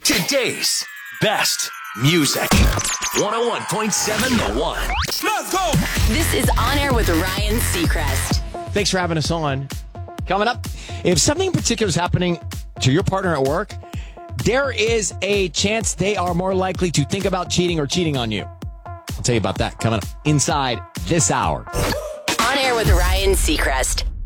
Today's best music. 101.7 The One. Let's go. This is On Air with Ryan Seacrest. Thanks for having us on. Coming up, if something in particular is happening to your partner at work, there is a chance they are more likely to think about cheating or cheating on you. I'll tell you about that coming up inside this hour. On Air with Ryan Seacrest.